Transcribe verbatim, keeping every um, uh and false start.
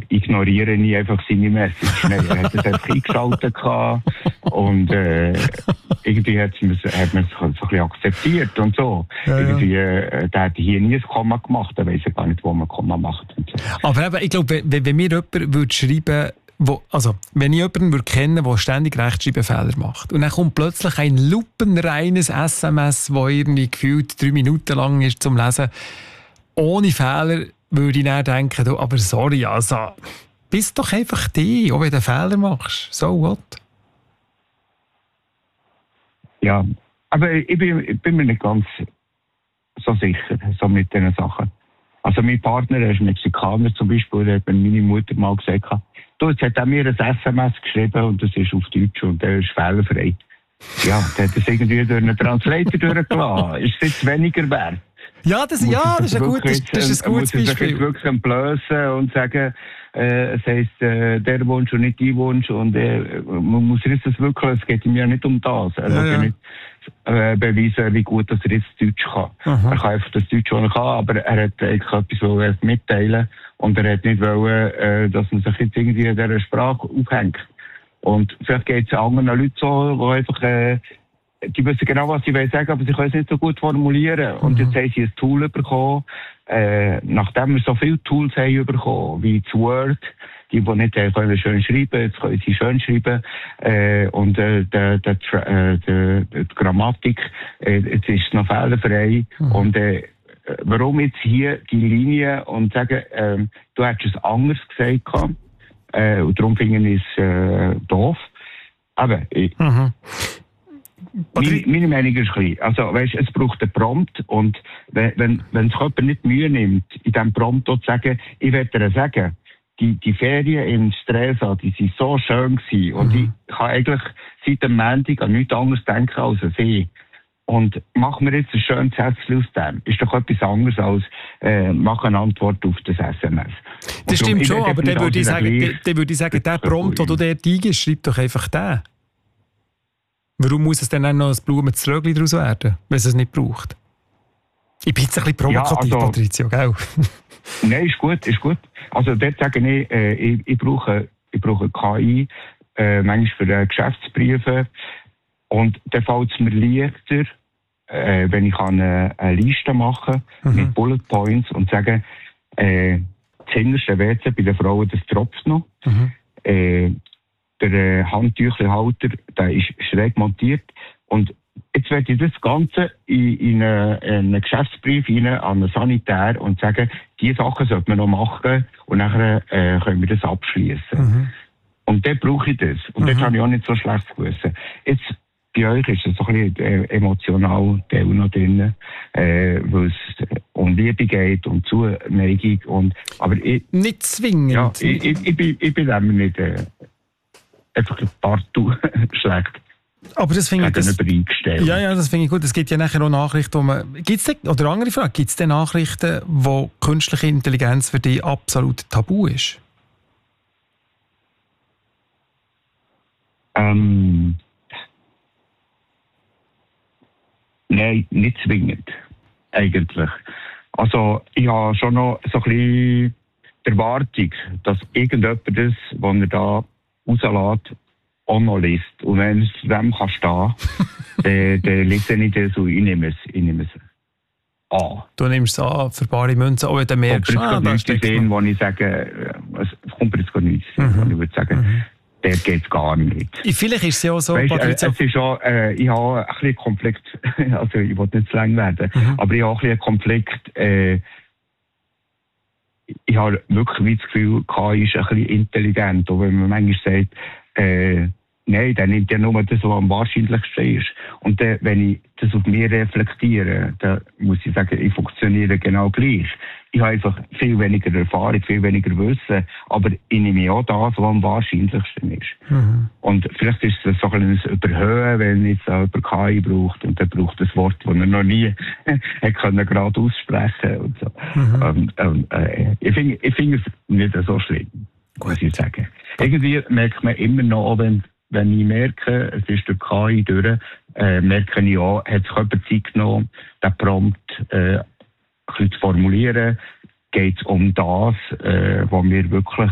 ignoriere ich einfach seine Message. Nein, er hat es einfach eingeschaltet gehabt und äh, irgendwie hat man es hat so ein bisschen akzeptiert und so. Ja, ja. Irgendwie, äh, der hat hier nie ein Komma gemacht, der weiss ja gar nicht, wo man ein Komma macht. Und so. Aber eben, ich glaube, wenn, wenn mir jemand würde schreiben, wo, also, wenn ich jemanden würde kennen, der ständig Rechtschreibfehler macht und dann kommt plötzlich ein lupenreines S M S, das irgendwie gefühlt drei Minuten lang ist zum Lesen, ohne Fehler, würde ich dann denken, du, aber sorry, also, bist doch einfach die, auch wenn du Fehler machst. So what? Ja, aber ich bin, ich bin mir nicht ganz so sicher, so mit diesen Sachen. Also mein Partner, der ist Mexikaner zum Beispiel, der hat mir meine Mutter mal gesagt, du, jetzt hat er mir ein S M S geschrieben und das ist auf Deutsch und der ist fehlerfrei. Ja, der hat das irgendwie durch einen Translator durchgelassen. Ist es jetzt weniger wert? Ja, das, ja, das ist ein gutes, das ist ein gutes Beispiel. Beispiel. Man muss wirklich entblößen und sagen, äh, es heisst äh, der Wunsch und nicht die Wunsch. Und äh, man muss jetzt das wirklich, es geht ihm ja nicht um das. Er ja, will ja nicht äh, beweisen, wie gut dass er jetzt Deutsch kann. Aha. Er kann einfach das Deutsch, was er kann, aber er hat eigentlich etwas mitteilen und er hat nicht wollen, äh, dass man sich jetzt irgendwie in dieser Sprache aufhängt. Und vielleicht geht es anderen Leuten so, die einfach... Äh, die wissen genau, was sie sagen, aber sie können es nicht so gut formulieren. Und mhm. jetzt haben sie ein Tool bekommen, äh, nachdem wir so viele Tools haben bekommen, wie das Word, die, die nicht äh, können schön schreiben, jetzt können sie schön schreiben, äh, und äh, die, die, die, die, die Grammatik, äh, jetzt ist es noch fehlerfrei. Mhm. Und äh, warum jetzt hier die Linie und sagen, äh, du hättest es anders gesagt, äh, und darum finde ich es äh, doof. Aber ich, mhm. Meine, meine Meinung ist klein. Also, weißt, es braucht einen Prompt und wenn, wenn, wenn sich jemand nicht Mühe nimmt, in diesem Prompt zu sagen, ich werde dir sagen, die, die Ferien in Stresa, die waren so schön gewesen und mhm. ich kann eigentlich seit dem Montag an nichts anderes denken als an sie. Und machen wir jetzt ein schönes Sätzchen aus dem. Ist doch etwas anderes als äh, mach eine Antwort auf das S M S. Und das stimmt schon, aber dann würde ich sagen, der, der würde ich sagen, der Prompt, den du dort eingibst, schreib doch einfach den. Warum muss es dann auch noch ein Blumenströgli daraus werden, wenn es es nicht braucht? Ich bin jetzt ein bisschen provokativ, ja, also, Patrizio, gell? Nein, ist gut, ist gut. Also dort sage ich, äh, ich, ich brauche, ich brauche K I, äh, manchmal für äh, Geschäftsbriefe. Und dann fällt es mir leichter, äh, wenn ich eine, eine Liste machen kann, mhm. mit Bullet Points und sagen, äh, das hinterste W C bei den Frauen, das tropft noch. Mhm. Äh, Der Handtüchelhalter, der ist schräg montiert. Und jetzt werde ich das Ganze in, in, einen, in einen Geschäftsbrief rein, an einen Sanitär und sagen, diese Sachen sollte man noch machen und nachher äh, können wir das abschließen. Mhm. Und dann brauche ich das. Und mhm. dort habe ich auch nicht so schlecht gewusst. Jetzt, bei euch ist es so ein bisschen äh, emotional Teil noch drin, äh, weil es um Liebe geht, um Zuneigung. Und, aber ich, nicht zwingend. Ja, ich, ich, ich, bin, ich bin immer nicht... Äh, einfach ein Partout schlägt. Aber das finde ich das, ja, ja, das finde ich gut. Es gibt ja nachher auch Nachrichten, wo man... Gibt's denn, oder andere Frage, gibt es denn Nachrichten, wo künstliche Intelligenz für dich absolut tabu ist? Ähm... Nein, nicht zwingend. Eigentlich. Also, ich habe schon noch so ein bisschen die Erwartung, dass irgendjemand das, was er da rauslässt, auch noch liest. Und wenn es zu dem kann stehen, dann, dann lese ich das und ich nehme es, ich nehme es an. Du nimmst es an für bare Münzen, auch wenn du merkst, ah, da steckt es. Wo ich sage, es kommt jetzt gar nichts, mhm. wo ich würde sagen, mhm. der geht es gar nicht. Vielleicht ist es ja auch so, weißt, Patrizio... Äh, es ist auch, äh, ich habe ein bisschen Konflikt, also ich will nicht zu lang werden, mhm. aber ich habe auch ein bisschen Konflikt, äh, ich habe wirklich das Gefühl, K I ist ein bisschen intelligent. Und wenn man manchmal sagt, äh, nein, dann nimmt ja nur das, was am wahrscheinlichsten ist. Und dann, wenn ich das auf mich reflektiere, dann muss ich sagen, ich funktioniere genau gleich. Ich habe einfach viel weniger Erfahrung, viel weniger Wissen, aber ich nehme auch das, was am wahrscheinlichsten ist. Mhm. Und vielleicht ist es so ein bisschen Überhöhen, wenn jetzt jemand K I braucht und dann braucht das Wort, das er noch nie können gerade aussprechen und so. Mhm. Und, ähm, äh, ich finde ich find es nicht so schlimm, muss ich sagen. Irgendwie merkt man immer noch, wenn Wenn ich merke, es ist durch K I durch, äh, merke ich auch, hat sich jemand Zeit genommen, den Prompt äh, ein bisschen zu formulieren, geht es um das, äh, was wir wirklich